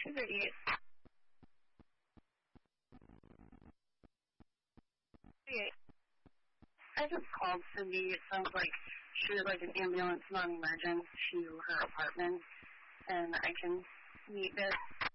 activity. I just called Cindy. It sounds like she would like an ambulance non-emergent to her apartment, and I can meet there.